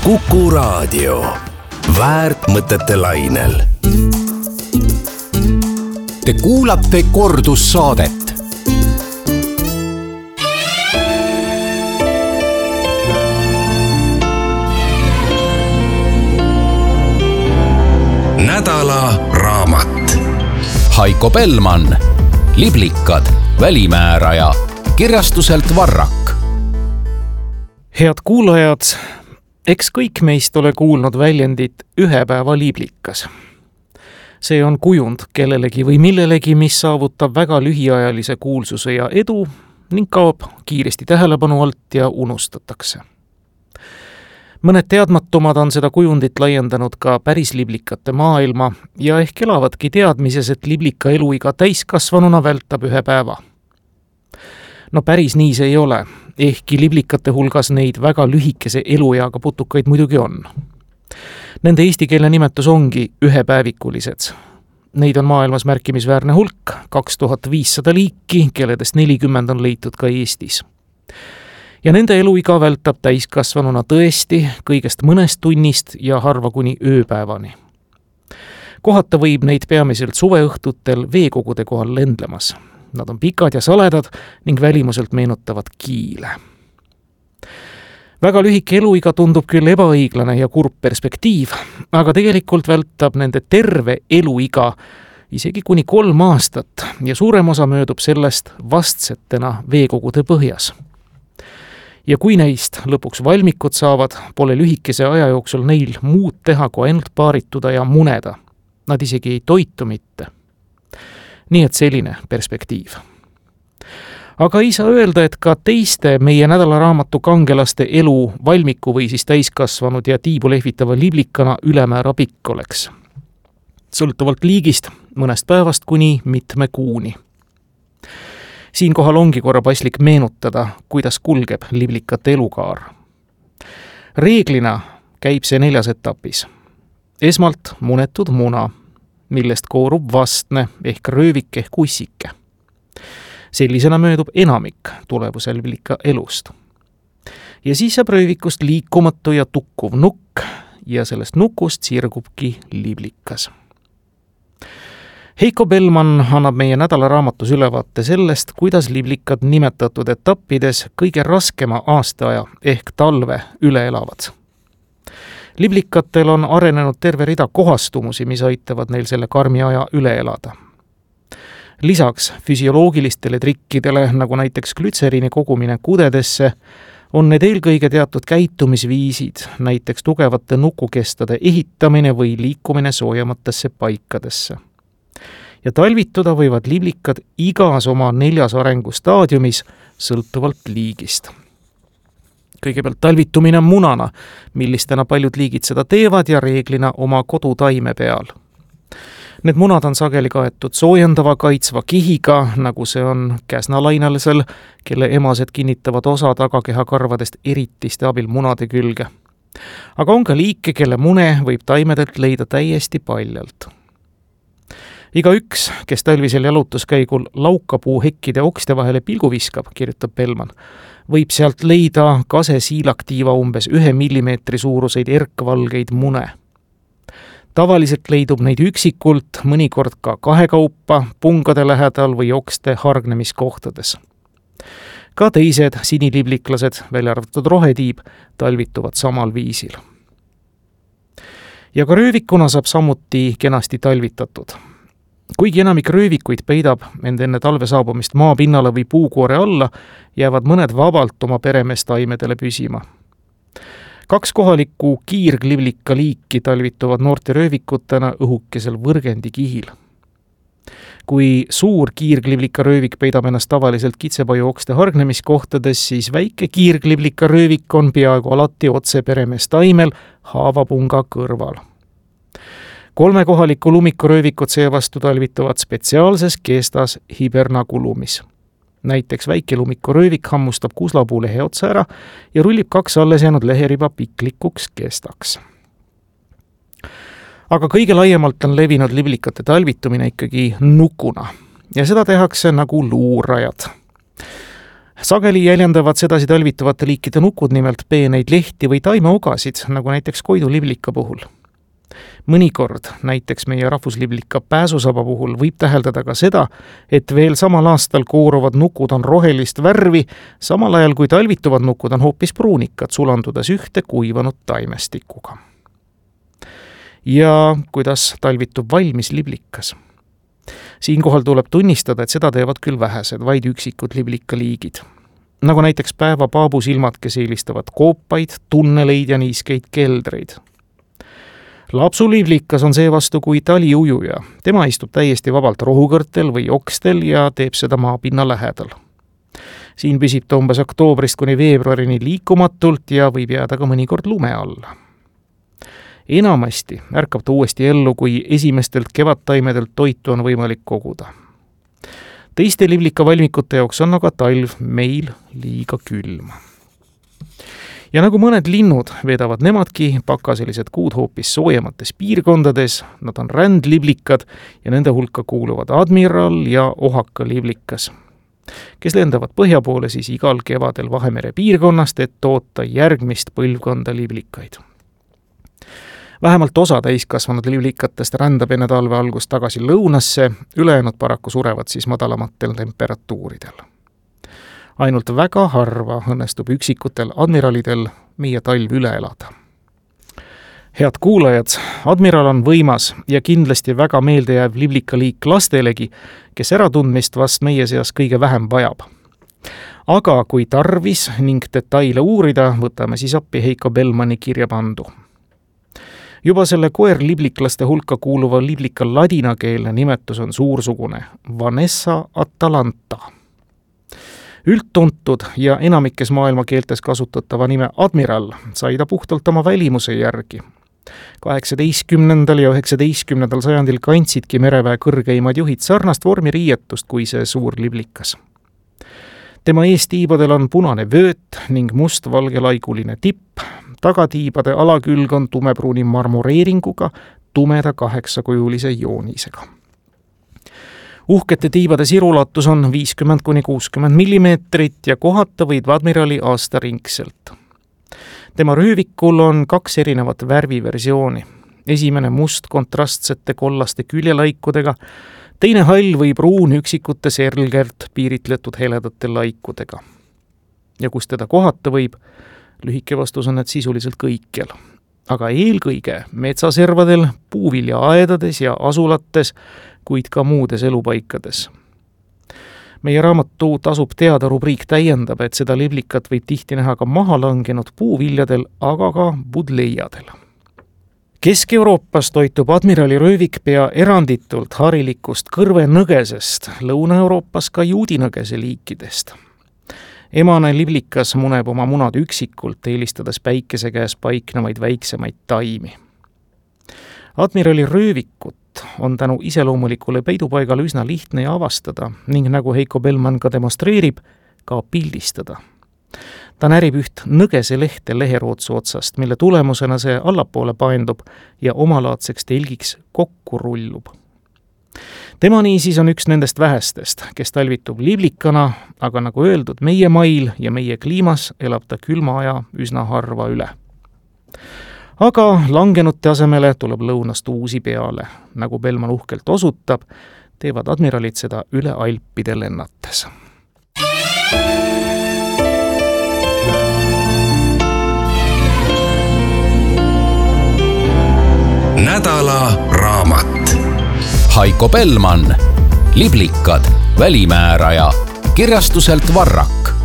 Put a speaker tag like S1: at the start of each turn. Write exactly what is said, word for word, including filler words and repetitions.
S1: Kuku Raadio, väärt mõtete lainel.
S2: Te kuulate kordussaadet.
S1: Nädala raamat.
S2: Haiko Bellmann, Liblikad, välimääraja, kirjastuselt Varrak.
S3: Head kuulajad, eks kõik meist ole kuulnud väljendit ühe päeva liblikas. See on kujund kellelegi või millelegi, mis saavutab väga lühiajalise kuulsuse ja edu ning kaob kiiresti tähelepanu alt ja unustatakse. Mõned teadmatumad on seda kujundit laiendanud ka päris liblikate maailma ja ehk elavadki teadmises, et liblika eluiga täiskasvanuna vältab ühe päeva. No päris nii see ei ole, ehkki liblikate hulgas neid väga lühikese elueaga putukaid muidugi on. Nende eestikeelne nimetus ongi ühepäevikulised. Neid on maailmas märkimisväärne hulk, kaks tuhat viissada liiki, kelledest nelikümmend on leitud ka Eestis. Ja nende eluiga vältab täiskasvanuna tõesti kõigest mõnest tunnist ja harva kuni ööpäevani. Kohata võib neid peamiselt suveõhtutel veekogude kohal lendlemas. Nad on pikad ja saledad ning välimuselt meenutavad kiile. Väga lühike eluiga tundub küll ebaõiglane ja kurb perspektiiv, aga tegelikult vältab nende terve eluiga isegi kuni kolm aastat ja suurem osa möödub sellest vastsetena veekogude põhjas. Ja kui neist lõpuks valmikud saavad, pole lühikese aja jooksul neil muud teha, kui ainult paarituda ja muneda. Nad isegi ei toitu mitte. Nii et selline perspektiiv. Aga ei saa öelda, et ka teiste meie nädalaraamatu kangelaste elu valmiku või siis täiskasvanud ja tiibu lehvitava liblikana ülemäära pikk oleks. Sõltuvalt liigist mõnest päevast kuni mitme kuuni. Siinkohal ongi korra paslik meenutada, kuidas kulgeb liblikate elukaar. Reeglina käib see neljas etapis. Esmalt munetud muna, millest koorub vastne ehk röövik ehk ussike. Sellisena möödub enamik tulevuse liblika elust. Ja siis saab röövikust liikumatu ja tukkuv nukk ja sellest nukust sirgubki liblikas. Haiko Bellmann annab meie nädalaraamatus ülevaate sellest, kuidas liblikad nimetatud etappides kõige raskema aastaaja ehk talve üle elavad. Liblikatel on arenenud terve rida kohastumusi, mis aitavad neil selle karmi aja üle elada. Lisaks füsioloogilistele trikkidele, nagu näiteks glütseriini kogumine kudedesse, on need eelkõige teatud käitumisviisid, näiteks tugevate nukukestade ehitamine või liikumine soojematesse paikadesse. Ja talvituda võivad liblikad igas oma neljas arengustaadiumis sõltuvalt liigist. Kõigepealt talvitumine on munana, millistena paljud liigid seda teevad ja reeglina oma kodutaime peal. Need munad on sageli kaetud soojendava kaitsva kihiga, nagu see on käsnalainalisel, kelle emased kinnitavad osa tagakeha karvadest eritiste abil munade külge. Aga on ka liike, kelle mune võib taimedelt leida täiesti paljalt. Iga üks, kes talvisel jalutuskäigul laukapuu hekkide okste vahele pilgu viskab, kirjutab Bellmann, võib sealt leida kase siilaktiiva umbes ühe millimeetri suuruseid erkvalgeid mune. Tavaliselt leidub neid üksikult, mõnikord ka kahekaupa, pungade lähedal või okste hargnemiskohtades. Ka teised sinilibliklased, välja arvatud rohetiib, talvituvad samal viisil. Ja ka röövikuna saab samuti kenasti talvitatud. Kuigi enamik röövikuid peidab end enne talve saabumist maapinnale või puukoore alla, jäävad mõned vabalt oma peremestaimedele püsima. Kaks kohalikku kiirgliblika liiki talvituvad noorte röövikutena õhukesel võrgendi kihil. Kui suur kiirgliblika röövik peidab ennast tavaliselt kitsepaju okste hargnemiskohtades, siis väike kiirgliblika röövik on peaaegu alati otse peremestaimel haavapunga kõrval. Kolme kohaliku lumikuröövikud seevastu talvituvad spetsiaalses kestas hibernakulumis. Näiteks väike lumikuröövik hammustab kuslapuu lehe otsa ära ja rullib kaks alles jäänud leheriba piklikuks kestaks. Aga kõige laiemalt on levinud liblikate talvitumine ikkagi nukuna ja seda tehakse nagu luurajad. Sageli jäljendavad sedasi talvituvate liikide nukud nimelt peeneid lehti või taimeogasid, nagu näiteks koiduliblika puhul. Mõnikord, näiteks meie rahvusliblika pääsusaba puhul, võib täheldada ka seda, et veel samal aastal kooruvad nukud on rohelist värvi, samal ajal kui talvituvad nukud on hoopis pruunikad, sulandudes ühte kuivanud taimestikuga. Ja kuidas talvitub valmis liblikas? Siinkohal tuleb tunnistada, et seda teevad küll vähesed, vaid üksikud liblikaliigid. Nagu näiteks päeva paabusilmad, kes eelistavad koopaid, tunneleid ja niiskeid keldreid. Lapsuliblikas on seevastu kui taliujuja. Tema istub täiesti vabalt rohukõrtel või okstel ja teeb seda maapinna lähedal. Siin püsib ta umbes oktoobrist kuni veebruarini liikumatult ja võib jääda ka mõnikord lume alla. Enamasti ärkab ta uuesti ellu, kui esimestelt kevadtaimedelt toitu on võimalik koguda. Teiste liblika valmikute jaoks on aga talv meil liiga külm. Ja nagu mõned linnud veedavad nemadki pakaselised kuud hoopis soojemates piirkondades, nad on rändliblikad ja nende hulka kuuluvad admiral ja ohaka liblikas, kes lendavad põhja poole siis igal kevadel Vahemere piirkonnast, et toota järgmist põlvkonda liblikaid. Vähemalt osa täiskasvanud liblikatest rändab enne talve algust tagasi lõunasse, ülejäänud paraku surevad siis madalamatel temperatuuridel. Ainult väga harva õnnestub üksikutel admiralidel meie talv üle elada. Head kuulajad, admiral on võimas ja kindlasti väga meeldejääv liblikaliik lastelegi, kes äratundmist vast meie seas kõige vähem vajab. Aga kui tarvis ning detaile uurida, võtame siis appi Heiko Bellmanni kirja pandu. Juba selle koerlibliklaste hulka kuuluva liblika ladinakeelne nimetus on suursugune Vanessa atalanta. Üldtuntud ja enamikes maailma keeltes kasutatava nime admiral sai ta puhtalt oma välimuse järgi. kaheksateistkümnendal ja üheksateistkümnendal sajandil kandsidki mereväe kõrgeimad juhid sarnast vormiriietust kui see suur liblikas. Tema eestiibadel on punane vööt ning must-valgelaiguline tipp, tagatiibade alakülg on tumepruuni marmoreeringuga, tumeda kaheksakujulise joonisega. Uhkete tiibade sirulatus on viiskümmend kuni kuuskümmend millimeetrit ja kohata võid admirali aastaringselt. Tema röövikul on kaks erinevat värviversiooni. Esimene must kontrastsete kollaste küljelaikudega, teine hall või pruun üksikute selgelt piiritletud heledate laikudega. Ja kus teda kohata võib, lühike vastus on, et sisuliselt kõikjal. Aga eelkõige metsaservadel, puuviljaaedades ja asulates, kuid ka muudes elupaikades. Meie raamatu tasub teada rubriik täiendab, et seda liblikat võib tihti näha ka maha langenud puuviljadel, aga ka budleiadel. Kesk-Euroopas toitub admirali röövik pea eranditult harilikust kõrvenõgesest, Lõuna-Euroopas ka juudinõgese liikidest. Emane liblikas muneb oma munad üksikult, eelistades päikese käes paiknevaid väiksemaid taimi. Admirali röövikut on tänu iseloomulikule peidupaigale üsna lihtne avastada ning nagu Heiko Bellmann ka demonstreerib, ka pildistada. Ta närib üht nõgese lehte leherootsu otsast, mille tulemusena see allapoole paendub ja omalaadseks telgiks kokku rullub. Tema niisiis on üks nendest vähestest, kes talvitub liblikana, aga nagu öeldud, meie mail ja meie kliimas elab ta külma aja üsna harva üle. Aga langenute asemele tuleb lõunast uusi peale. Nagu Bellmann uhkelt osutab, teevad admiralid seda üle Alpide lennates.
S1: Nädala raamat.
S2: Heiko Bellmann, liblikad, välimääraja, kirjastuselt Varrak.